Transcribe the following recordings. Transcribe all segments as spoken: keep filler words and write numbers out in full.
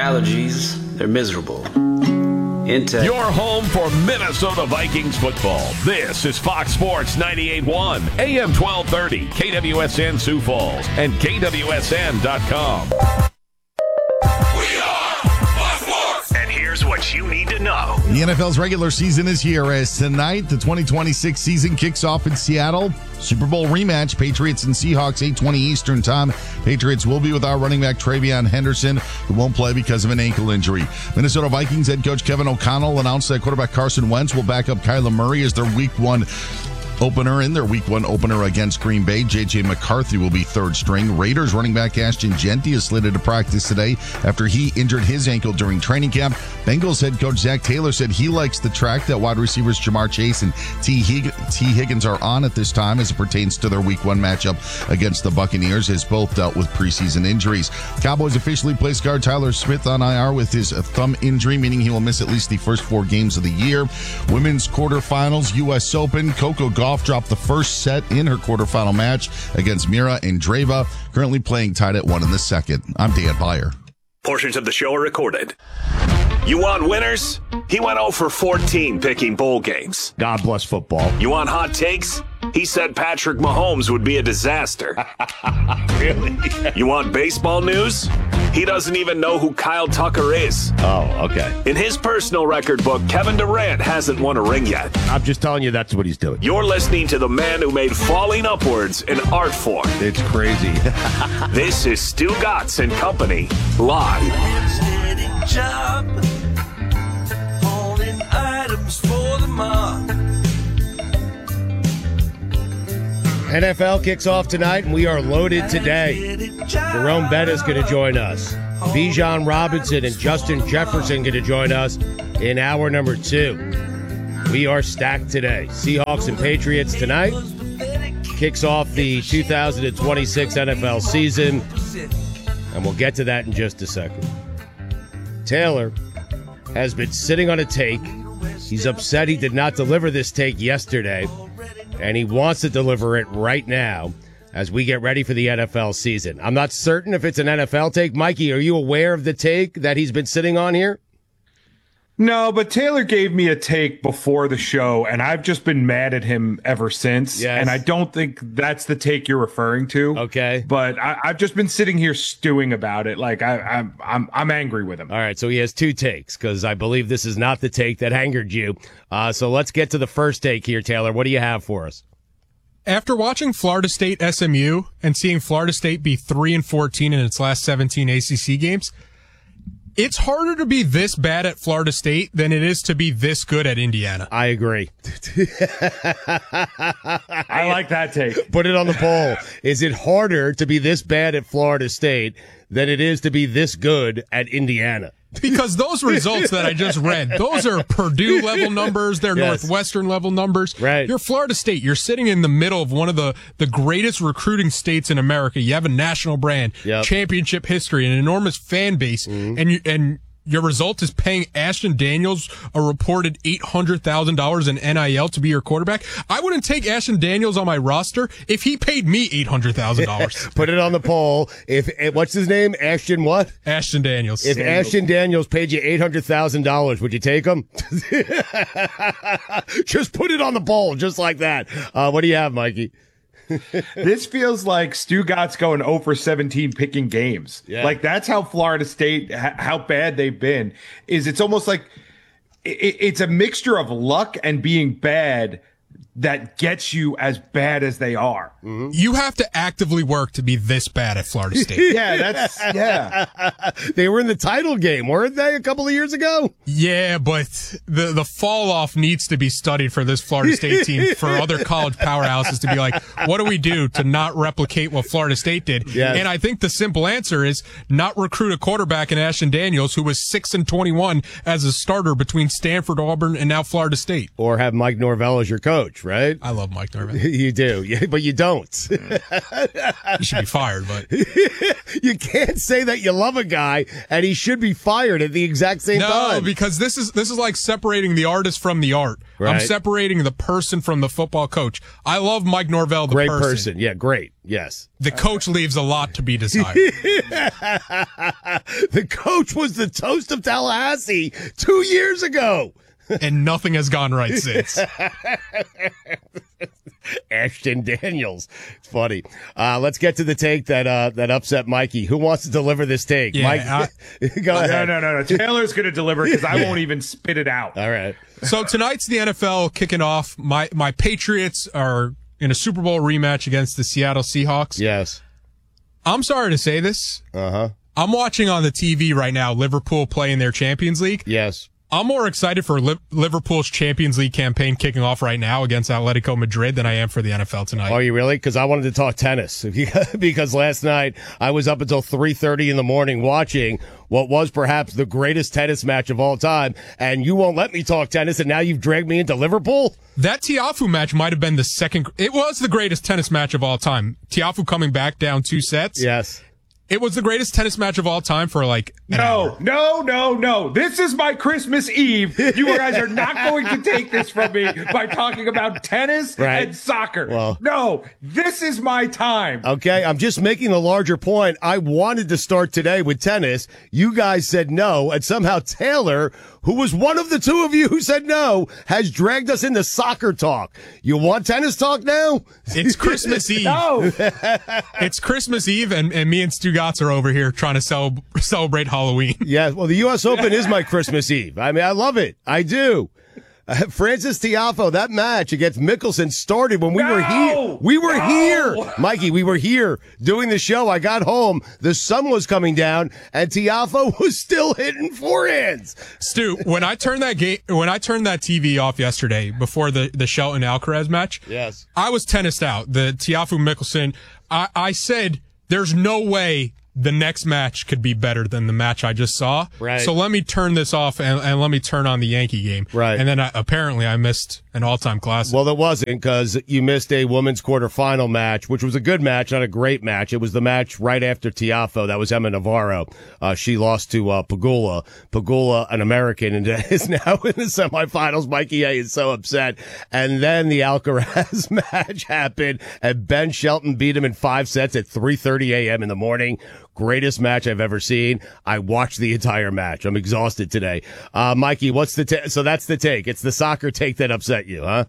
allergies, they're miserable. Into your home for Minnesota Vikings football. This is Fox Sports ninety-eight point one, A M twelve thirty, K W S N Sioux Falls, and K W S N dot com. We are Fox Sports. And here's what you need to know. The N F L's regular season is here as tonight the twenty twenty-six season kicks off in Seattle. Super Bowl rematch, Patriots and Seahawks, eight twenty Eastern time. Patriots will be without running back Travion Henderson, who won't play because of an ankle injury. Minnesota Vikings head coach Kevin O'Connell announced that quarterback Carson Wentz will back up Kyler Murray as their week one opener in their week one opener against Green Bay. J J McCarthy will be third string. Raiders running back Ashton Jeanty is slated to practice today after he injured his ankle during training camp. Bengals head coach Zach Taylor said he likes the track that wide receivers Jamar Chase and T. Hig- T. Higgins are on at this time as it pertains to their week one matchup against the Buccaneers, as both dealt with preseason injuries. Cowboys officially placed guard Tyler Smith on I R with his thumb injury, meaning he will miss at least the first four games of the year. Women's quarterfinals, U S Open. Coco Gauff dropped the first set in her quarterfinal match against Mira Andreeva, currently playing tied at one in the second. I'm Dan Beyer. Portions of the show are recorded. You want winners? He went oh for fourteen picking bowl games. God bless football. You want hot takes? He said Patrick Mahomes would be a disaster. Really? You want baseball news? He doesn't even know who Kyle Tucker is. Oh, okay. In his personal record book, Kevin Durant hasn't won a ring yet. I'm just telling you that's what he's doing. You're listening to the man who made falling upwards an art form. It's crazy. This is Stu Gatz and Company, live. Job, holding items for the mob. N F L kicks off tonight, and we are loaded today. Jerome Bettis going to join us. Bijan Robinson and Justin Jefferson going to join us in hour number two. We are stacked today. Seahawks and Patriots tonight. Kicks off the two thousand twenty-six N F L season, and we'll get to that in just a second. Taylor has been sitting on a take. He's upset he did not deliver this take yesterday, and he wants to deliver it right now as we get ready for the N F L season. I'm not certain if it's an N F L take. Mikey, are you aware of the take that he's been sitting on here? No, but Taylor gave me a take before the show, and I've just been mad at him ever since. Yes. And I don't think that's the take you're referring to. Okay. But I, I've just been sitting here stewing about it. Like I, I'm, I'm, I'm angry with him. All right, so he has two takes because I believe this is not the take that angered you. Uh, so let's get to the first take here, Taylor. What do you have for us? After watching Florida State S M U and seeing Florida State be three and fourteen in its last seventeen A C C games, it's harder to be this bad at Florida State than it is to be this good at Indiana. I agree. I like that take. Put it on the poll. Is it harder to be this bad at Florida State than it is to be this good at Indiana? Because those results that I just read, those are Purdue level numbers. They're Yes. Northwestern level numbers. Right. You're Florida State. You're sitting in the middle of one of the, the greatest recruiting states in America. You have a national brand, Yep. championship history, an enormous fan base, Mm-hmm. and you, and your result is paying Ashton Daniels a reported eight hundred thousand dollars in N I L to be your quarterback. I wouldn't take Ashton Daniels on my roster if he paid me eight hundred thousand dollars. Put it on the poll. If eh, what's his name? Ashton what? Ashton Daniels. If Ashton Daniels paid you eight hundred thousand dollars, would you take him? Just put it on the poll, just like that. Uh, what do you have, Mikey? This feels like Stu Gatz going oh for seventeen picking games. Yeah. Like that's how Florida State, h- how bad they've been. Is it's almost like it, it's a mixture of luck and being bad that gets you as bad as they are. Mm-hmm. You have to actively work to be this bad at Florida State. Yeah, that's yeah. They were in the title game, weren't they, a couple of years ago? Yeah, but the the fall off needs to be studied for this Florida State team for other college powerhouses to be like, what do we do to not replicate what Florida State did? Yes. And I think the simple answer is not recruit a quarterback in Ashton Daniels who was six and twenty-one as a starter between Stanford, Auburn, and now Florida State. Or have Mike Norvell as your coach, right? I love Mike Norvell. You do, yeah, but you don't. He should be fired, but You can't say that you love a guy and he should be fired at the exact same no, time. No, because this is this is like separating the artist from the art. Right. I'm separating the person from the football coach. I love Mike Norvell, the Great person. person. Yeah, great. Yes. The coach leaves a lot to be desired. The coach was the toast of Tallahassee two years ago. And nothing has gone right since. Ashton Daniels. It's funny. Uh, let's get to the take that uh, that upset Mikey. Who wants to deliver this take? Yeah, Mike, I- go ahead. No, no, no, no. Taylor's going to deliver because I won't even spit it out. All right. So tonight's the N F L kicking off. My my Patriots are in a Super Bowl rematch against the Seattle Seahawks. Yes. I'm sorry to say this. Uh-huh. I'm watching on the T V right now Liverpool play in their Champions League. Yes. I'm more excited for Li- Liverpool's Champions League campaign kicking off right now against Atletico Madrid than I am for the N F L tonight. Are you really? Because I wanted to talk tennis. Because last night I was up until three thirty in the morning watching what was perhaps the greatest tennis match of all time, and you won't let me talk tennis, and now you've dragged me into Liverpool? That Tiafoe match might have been the second. It was the greatest tennis match of all time. Tiafoe coming back down two sets. Yes. It was the greatest tennis match of all time for like an No, hour. no, no, no. This is my Christmas Eve. You guys are not going to take this from me by talking about tennis Right. and soccer. Well- no, this is my time. Okay, I'm just making the larger point. I wanted to start today with tennis. You guys said no, and somehow Taylor, who was one of the two of you who said no, has dragged us into soccer talk. You want tennis talk now? It's Christmas Eve. No. It's Christmas Eve, and, and me and Stu Gotts are over here trying to cel- celebrate Halloween. Yeah, well, the U S Open is my Christmas Eve. I mean, I love it. I do. Uh, Francis Tiafoe, that match against Mickelson started when we No! were here. We were No! here. Mikey, we were here doing the show. I got home. The sun was coming down, and Tiafoe was still hitting forehands. Stu, when I turned that game, when I turned that T V off yesterday before the the Shelton Alcaraz match, Yes. I was tennised out. The Tiafoe Mickelson. I, I said, "There's no way the next match could be better than the match I just saw." Right. So let me turn this off and, and let me turn on the Yankee game. Right. And then I, apparently I missed an all-time classic. Well, it wasn't because you missed a women's quarterfinal match, which was a good match, not a great match. It was the match right after Tiafoe. That was Emma Navarro. Uh, she lost to uh, Pagula. Pagula, an American, and is now in the semifinals. Mikey A is so upset. And then the Alcaraz match happened, and Ben Shelton beat him in five sets at three thirty a.m. in the morning. Greatest match I've ever seen. I watched the entire match. I'm exhausted today. Uh, Mikey, what's the ta- so that's the take. It's the soccer take that upset you, huh?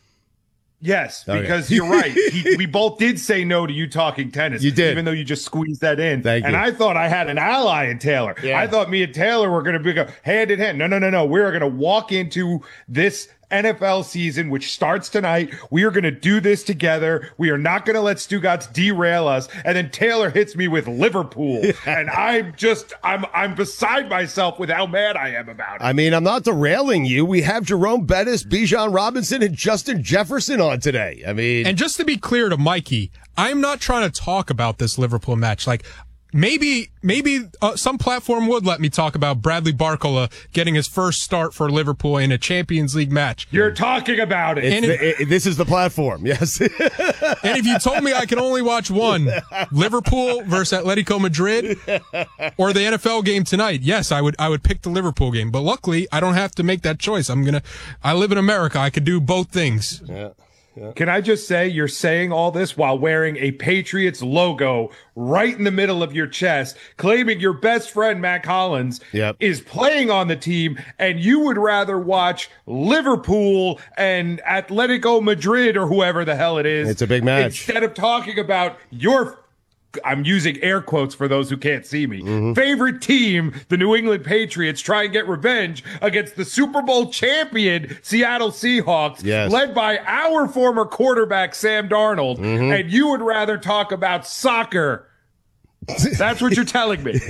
Yes, Okay. because you're right. He, we both did say no to you talking tennis. You did. Even though you just squeezed that in. Thank and you. I thought I had an ally in Taylor. Yeah. I thought me and Taylor were going to be go hand in hand. No, no, no, no. We're going to walk into this N F L season, which starts tonight. We are going to do this together. We are not going to let Stu Gotts derail us. And then Taylor hits me with Liverpool. And I'm just, I'm, I'm beside myself with how mad I am about it. I mean, I'm not derailing you. We have Jerome Bettis, Bijan Robinson, and Justin Jefferson on today. I mean, And just to be clear to Mikey, I'm not trying to talk about this Liverpool match. Like, maybe, maybe uh, some platform would let me talk about Bradley Barcola getting his first start for Liverpool in a Champions League match. You're talking about it. it's and the, it, this is the platform. Yes. And if you told me I can only watch one, Liverpool versus Atletico Madrid, or the N F L game tonight, yes, I would I would pick the Liverpool game. But luckily, I don't have to make that choice. I'm gonna. I live in America. I could do both things. Yeah. Can I just say you're saying all this while wearing a Patriots logo right in the middle of your chest, claiming your best friend, Matt Collins, Yep. is playing on the team, and you would rather watch Liverpool and Atletico Madrid or whoever the hell it is. It's a big match. Instead of talking about your I'm using air quotes for those who can't see me. Mm-hmm. Favorite team, the New England Patriots, try and get revenge against the Super Bowl champion Seattle Seahawks, Yes. led by our former quarterback Sam Darnold. Mm-hmm. And you would rather talk about soccer. That's what you're telling me.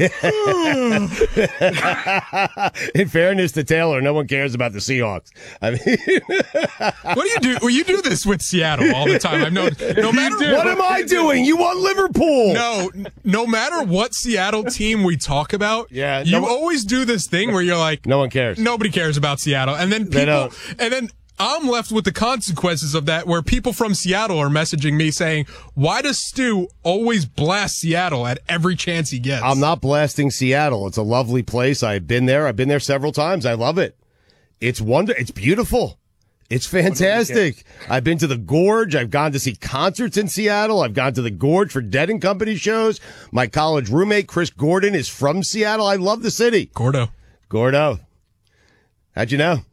In fairness to Taylor, no one cares about the Seahawks. I mean, What do you do? Well, you do this with Seattle all the time. I've known. No matter what am I doing? You want Liverpool? No, no matter what Seattle team we talk about, Yeah, you no- always do this thing where you're like, No one cares. nobody cares about Seattle, and then They people, don't. and then I'm left with the consequences of that, where people from Seattle are messaging me saying, "Why does Stu always blast Seattle at every chance he gets?" I'm not blasting Seattle. It's a lovely place. I've been there. I've been there several times. I love it. It's wonder. It's beautiful. It's fantastic. I've been to the Gorge. I've gone to see concerts in Seattle. I've gone to the Gorge for Dead and Company shows. My college roommate, Chris Gordon, is from Seattle. I love the city. Gordo. Gordo. How'd you know?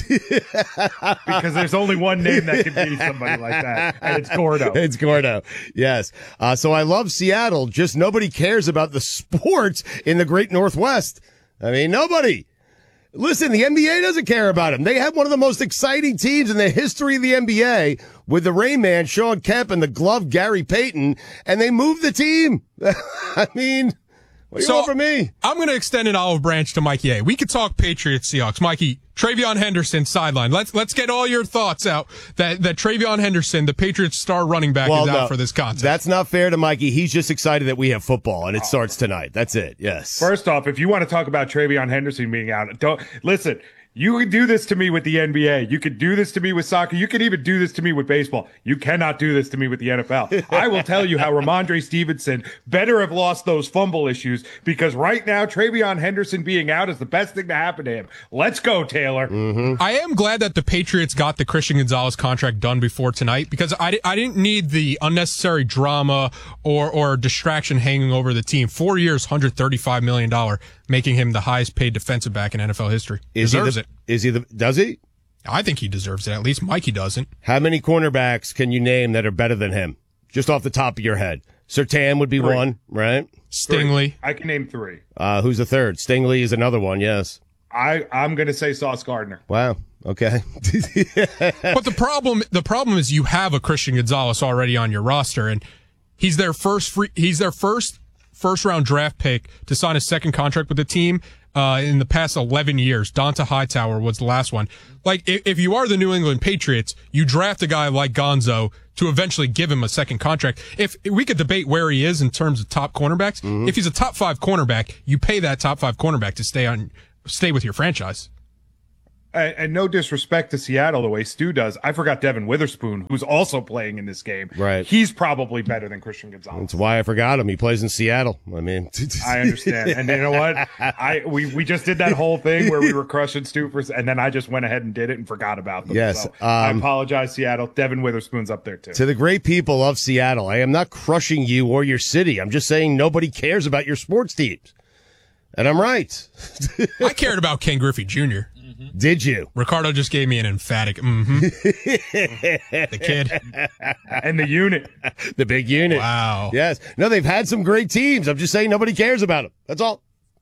Because there's only one name that can be somebody like that, and it's Gordo. It's Gordo. Yes. Uh, so I love Seattle. Just nobody cares about the sports in the Great Northwest. I mean, nobody. Listen, the N B A doesn't care about him. They have one of the most exciting teams in the history of the N B A with the Rain Man, Sean Kemp, and the glove, Gary Payton, and they moved the team. I mean, what do you so, want from me? I'm going to extend an olive branch to Mikey A. We could talk Patriots, Seahawks. Mikey, TreVeyon Henderson, sideline. Let's let's get all your thoughts out that, that TreVeyon Henderson, the Patriots star running back, well, is out no, for this contest. That's not fair to Mikey. He's just excited that we have football, and it starts tonight. That's it, yes. First off, if you want to talk about TreVeyon Henderson being out, don't listen. You could do this to me with the N B A. You could do this to me with soccer. You could even do this to me with baseball. You cannot do this to me with the N F L. I will tell you how Ramondre Stevenson better have lost those fumble issues, because right now, TreVeyon Henderson being out is the best thing to happen to him. Let's go, Taylor. Mm-hmm. I am glad that the Patriots got the Christian Gonzalez contract done before tonight, because I, I didn't need the unnecessary drama or, or distraction hanging over the team. Four years, one hundred thirty-five million dollars, making him the highest paid defensive back in N F L history. Is Deserves he the, it. Is he the, does he? I think he deserves it. At least Mikey doesn't. How many cornerbacks can you name that are better than him? Just off the top of your head. Surtain would be Three. one, right? Stingley. Three. I can name three. Uh, who's the third? Stingley is another one, yes. I, I'm going to say Sauce Gardner. Wow. Okay. But the problem, the problem is you have a Christian Gonzalez already on your roster, and he's their first free, he's their first first round draft pick to sign a second contract with the team. Uh, in the past eleven years, Donta Hightower was the last one. Like, if, if you are the New England Patriots, you draft a guy like Gonzo to eventually give him a second contract. If, if we could debate where he is in terms of top cornerbacks, mm-hmm. if he's a top five cornerback, you pay that top five cornerback to stay on, stay with your franchise. And, and no disrespect to Seattle the way Stu does, I forgot Devin Witherspoon, who's also playing in this game. Right. He's probably better than Christian Gonzalez. That's why I forgot him. He plays in Seattle. I mean, I understand. And you know what? I we, we just did that whole thing where we were crushing Stu for, and then I just went ahead and did it and forgot about them. Yes. So Um, I apologize, Seattle. Devin Witherspoon's up there too. To the great people of Seattle, I am not crushing you or your city. I'm just saying nobody cares about your sports teams. And I'm right. I cared about Ken Griffey Junior Did you? Ricardo just gave me an emphatic mm-hmm. The kid. And the unit. The big unit. Wow. Yes. No, they've had some great teams. I'm just saying nobody cares about them. That's all.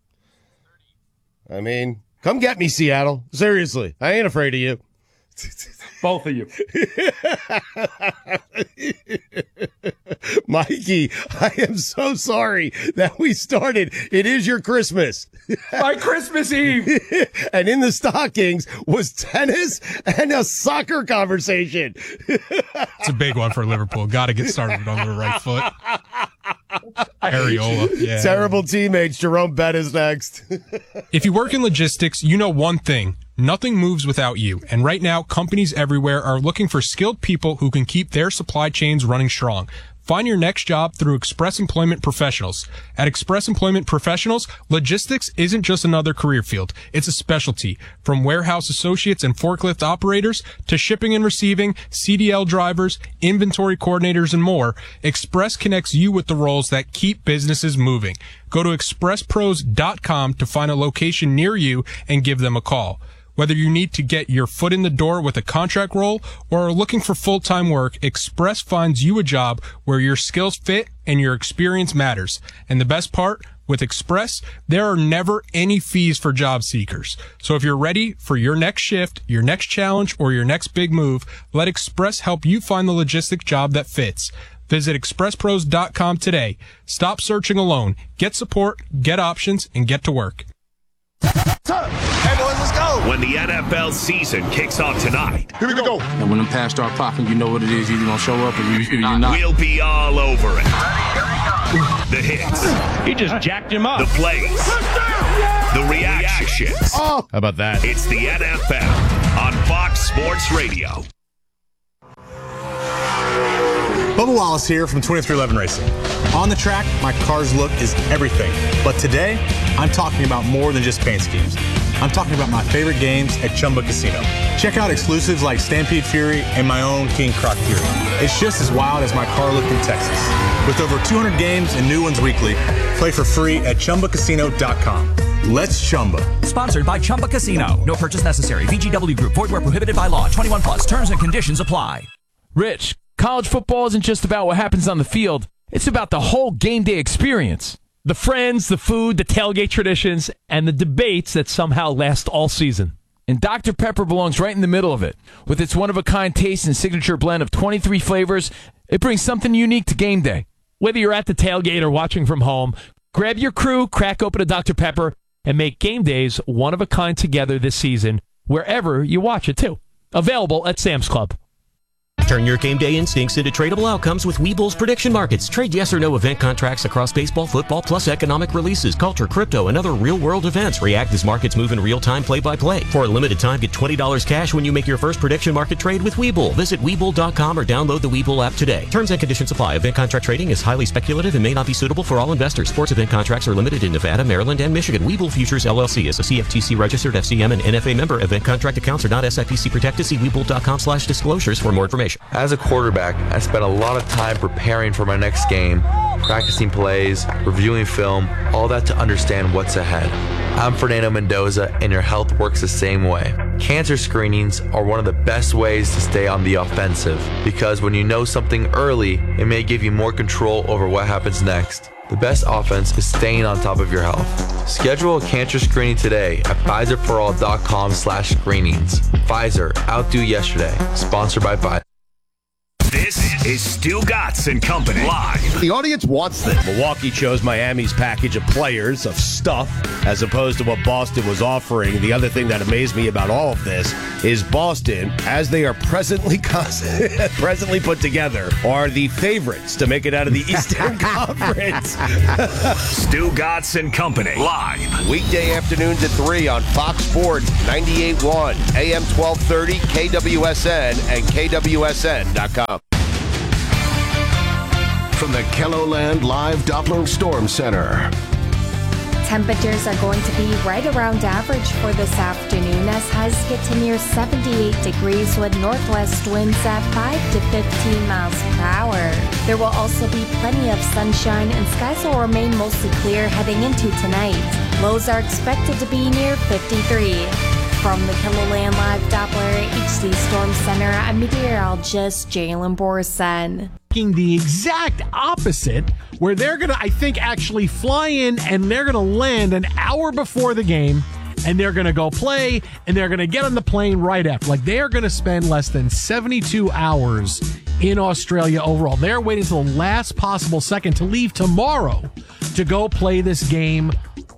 I mean, come get me, Seattle. Seriously. I ain't afraid of you. Both of you. Mikey, I am so sorry that we started. It is your Christmas. My Christmas Eve. And in the stockings was tennis and a soccer conversation. It's a big one for Liverpool. Got to get started on the right foot. Areola. Yeah. Terrible teammates. Jerome Bettis next. If you work in logistics, you know one thing. Nothing moves without you. And right now, companies everywhere are looking for skilled people who can keep their supply chains running strong. Find your next job through Express Employment Professionals. At Express Employment Professionals, logistics isn't just another career field. It's a specialty. From warehouse associates and forklift operators to shipping and receiving, C D L drivers, inventory coordinators, and more, Express connects you with the roles that keep businesses moving. Go to express pros dot com to find a location near you and give them a call. Whether you need to get your foot in the door with a contract role or are looking for full-time work, Express finds you a job where your skills fit and your experience matters. And the best part, with Express, there are never any fees for job seekers. So if you're ready for your next shift, your next challenge, or your next big move, let Express help you find the logistic job that fits. Visit express pros dot com today. Stop searching alone. Get support, get options, and get to work. Hey, boys, let's go. When the N F L season kicks off tonight, Here we go. And when them pads start popping, you know what it is. You're either going to show up or you, you're not. we'll be all over it. The hits. He just jacked him up. The plays. The reactions. Oh, how about that? It's the N F L on Fox Sports Radio. Bubba Wallace here from twenty-three eleven Racing. On the track, my car's look is everything. But today, I'm talking about more than just paint schemes. I'm talking about my favorite games at Chumba Casino. Check out exclusives like Stampede Fury and my own King Croc Fury. It's just as wild as my car looked in Texas. With over two hundred games and new ones weekly, play for free at Chumba Casino dot com. Let's Chumba. Sponsored by Chumba Casino. No purchase necessary. V G W Group. Void where prohibited by law. twenty-one plus. Terms and conditions apply. Rich, college football isn't just about what happens on the field. It's about the whole game day experience. The friends, the food, the tailgate traditions, and the debates that somehow last all season. And Doctor Pepper belongs right in the middle of it. With its one-of-a-kind taste and signature blend of twenty-three flavors, it brings something unique to game day. Whether you're at the tailgate or watching from home, grab your crew, crack open a Doctor Pepper, and make game days one-of-a-kind together this season, wherever you watch it, too. Available at Sam's Club. Turn your game day instincts into tradable outcomes with Webull's prediction markets. Trade yes or no event contracts across baseball, football, plus economic releases, culture, crypto, and other real-world events. React as markets move in real time, play-by-play. For a limited time, get twenty dollars cash when you make your first prediction market trade with Webull. Visit Webull dot com or download the Webull app today. Terms and conditions apply. Event contract trading is highly speculative and may not be suitable for all investors. Sports event contracts are limited in Nevada, Maryland, and Michigan. Webull Futures, L L C is a C F T C-registered F C M and N F A member. Event contract accounts are not S I P C protected. See Webull dot com slash disclosures for more information. As a quarterback, I spent a lot of time preparing for my next game, practicing plays, reviewing film, all that to understand what's ahead. I'm Fernando Mendoza, and your health works the same way. Cancer screenings are one of the best ways to stay on the offensive, because when you know something early, it may give you more control over what happens next. The best offense is staying on top of your health. Schedule a cancer screening today at Pfizer for all dot com slash screenings. Pfizer, outdo yesterday. Sponsored by Pfizer. This is Stu Gatz and Company live. The audience wants this. Milwaukee chose Miami's package of players, of stuff, as opposed to what Boston was offering. The other thing that amazed me about all of this is Boston, as they are presently presently put together, are the favorites to make it out of the Eastern Conference. Stu Gatz and Company live. Weekday afternoons at three on Fox Sports ninety-eight point one, A M twelve thirty, K W S N, and K W S N dot com. From the KELOLAND Live Doppler Storm Center. Temperatures are going to be right around average for this afternoon as highs get to near seventy-eight degrees with northwest winds at five to fifteen miles per hour. There will also be plenty of sunshine and skies will remain mostly clear heading into tonight. Lows are expected to be near fifty-three. From the KELOLAND Live Doppler H D Storm Center, I'm meteorologist Jalen Borson. The exact opposite, where they're going to, I think, actually fly in and they're going to land an hour before the game and they're going to go play and they're going to get on the plane right after. Like, they are going to spend less than seventy-two hours in Australia overall. They're waiting until the last possible second to leave tomorrow to go play this game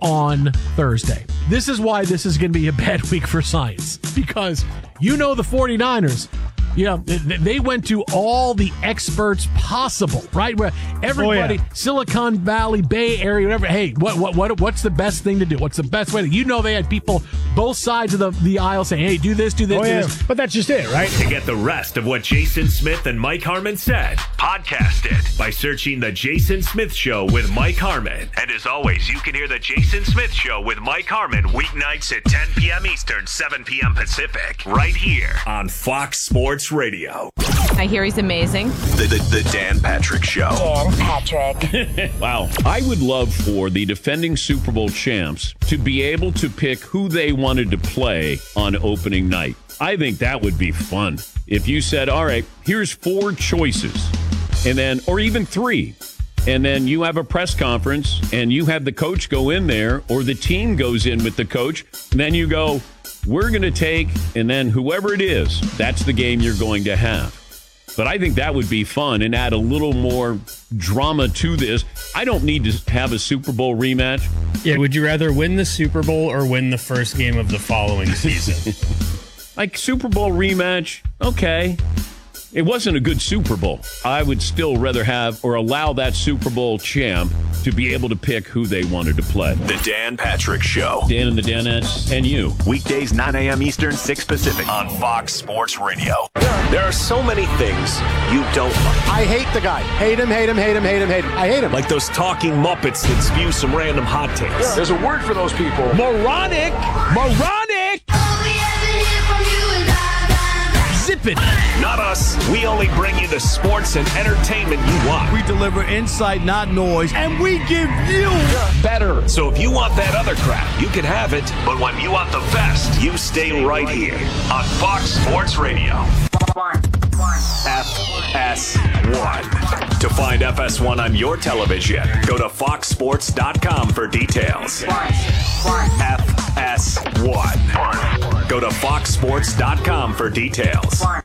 on Thursday. This is why this is going to be a bad week for science, because you know the 49ers, you know, they went to all the experts possible, right? Where everybody, oh, yeah. Silicon Valley, Bay Area, whatever. Hey, what, what, what, what's the best thing to do? What's the best way to, you know, they had people both sides of the, the aisle saying, hey, do this, do this, oh, do yeah. this. But that's just it, right? To get the rest of what Jason Smith and Mike Harmon said, podcast it by searching The Jason Smith Show with Mike Harmon. And as always, you can hear The Jason Smith Show with Mike Harmon weeknights at ten p.m. Eastern, seven p.m. Pacific, right here on Fox Sports Radio. I hear he's amazing. The, the, the Dan Patrick Show. Dan Patrick. Wow. I would love for the defending Super Bowl champs to be able to pick who they wanted to play on opening night. I think that would be fun. If you said, all right, here's four choices, and then, or even three, and then you have a press conference and you have the coach go in there, or the team goes in with the coach, and then you go, we're going to take, and then whoever it is, that's the game you're going to have. But I think that would be fun and add a little more drama to this. I don't need to have a Super Bowl rematch. Yeah, would you rather win the Super Bowl or win the first game of the following season? Like, Super Bowl rematch, okay. It wasn't a good Super Bowl. I would still rather have or allow that Super Bowl champ to be able to pick who they wanted to play. The Dan Patrick Show. Dan and the Danettes and you. Weekdays, nine a.m. Eastern, six Pacific on Fox Sports Radio. There are so many things you don't like. I hate the guy. Hate him, hate him, hate him, hate him, hate him. I hate him. Like those talking Muppets that spew some random hot takes. There's a word for those people. Moronic! Moronic! Zip it! Not us. We only bring you the sports and entertainment you want. We deliver insight, not noise, and we give you better. So if you want that other crap, you can have it. But when you want the best, you stay right here on Fox Sports Radio. F S one. To find F S one on your television, go to fox sports dot com for details. F S one. Go to fox sports dot com for details.